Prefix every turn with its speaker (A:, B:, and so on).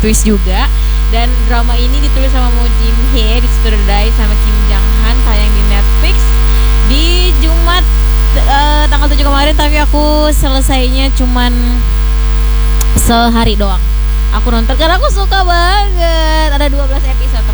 A: twist juga. Dan drama ini ditulis sama Mo Jin Hye, disutradarai sama Kim Jang Han, tayang di Netflix di Jumat tanggal 7 kemarin, tapi aku selesainya cuman sehari doang. Aku nonton karena aku suka banget. Ada 12 episode